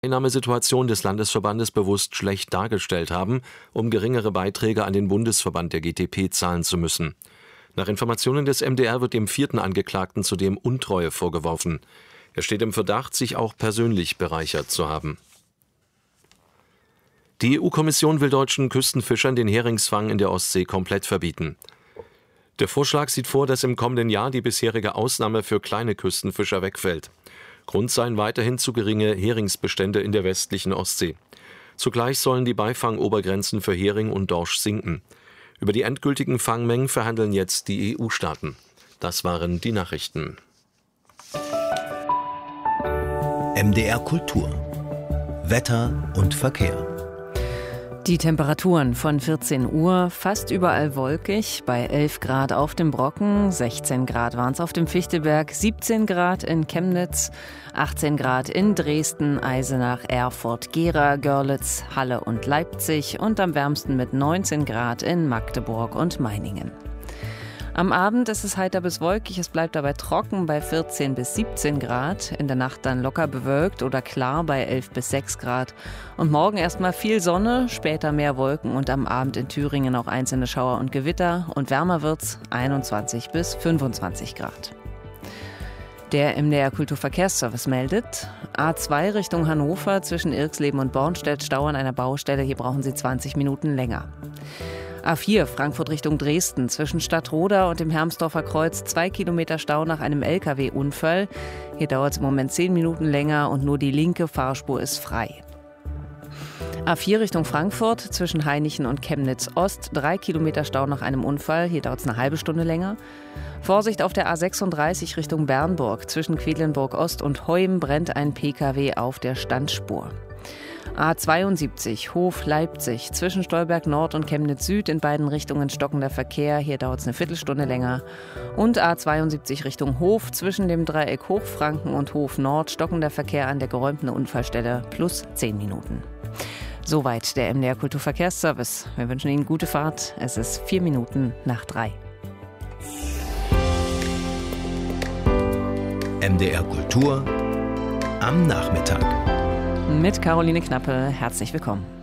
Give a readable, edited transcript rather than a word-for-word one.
Einnahmesituation des Landesverbandes bewusst schlecht dargestellt haben, um geringere Beiträge an den Bundesverband der GTP zahlen zu müssen. Nach Informationen des MDR wird dem 4. Angeklagten zudem Untreue vorgeworfen. Er steht im Verdacht, sich auch persönlich bereichert zu haben. Die EU-Kommission will deutschen Küstenfischern den Heringsfang in der Ostsee komplett verbieten. Der Vorschlag sieht vor, dass im kommenden Jahr die bisherige Ausnahme für kleine Küstenfischer wegfällt. Grund seien weiterhin zu geringe Heringsbestände in der westlichen Ostsee. Zugleich sollen die Beifangobergrenzen für Hering und Dorsch sinken. Über die endgültigen Fangmengen verhandeln jetzt die EU-Staaten. Das waren die Nachrichten. MDR Kultur. Wetter und Verkehr. Die Temperaturen von 14 Uhr, fast überall wolkig, bei 11 Grad auf dem Brocken, 16 Grad waren es auf dem Fichtelberg, 17 Grad in Chemnitz, 18 Grad in Dresden, Eisenach, Erfurt, Gera, Görlitz, Halle und Leipzig und am wärmsten mit 19 Grad in Magdeburg und Meiningen. Am Abend ist es heiter bis wolkig, es bleibt dabei trocken bei 14 bis 17 Grad, in der Nacht dann locker bewölkt oder klar bei 11 bis 6 Grad. Und morgen erstmal viel Sonne, später mehr Wolken und am Abend in Thüringen auch einzelne Schauer und Gewitter und wärmer wird's 21 bis 25 Grad. Der MDR Kulturverkehrsservice meldet, A2 Richtung Hannover zwischen Irxleben und Bornstedt Stau an einer Baustelle, hier brauchen Sie 20 Minuten länger. A4 Frankfurt Richtung Dresden zwischen Stadtroda und dem Hermsdorfer Kreuz 2 Kilometer Stau nach einem LKW-Unfall. Hier dauert es im Moment 10 Minuten länger und nur die linke Fahrspur ist frei. A4 Richtung Frankfurt zwischen Hainichen und Chemnitz Ost 3 Kilometer Stau nach einem Unfall. Hier dauert es eine halbe Stunde länger. Vorsicht auf der A36 Richtung Bernburg zwischen Quedlinburg Ost und Heum brennt ein PKW auf der Standspur. A72 Hof Leipzig zwischen Stolberg Nord und Chemnitz Süd in beiden Richtungen stockender Verkehr, hier dauert es eine Viertelstunde länger. Und A72 Richtung Hof zwischen dem Dreieck Hochfranken und Hof Nord stockender Verkehr an der geräumten Unfallstelle plus 10 Minuten. Soweit der MDR Kulturverkehrsservice. Wir wünschen Ihnen gute Fahrt. Es ist 4 Minuten nach 3. MDR Kultur am Nachmittag. Mit Caroline Knappe, herzlich willkommen.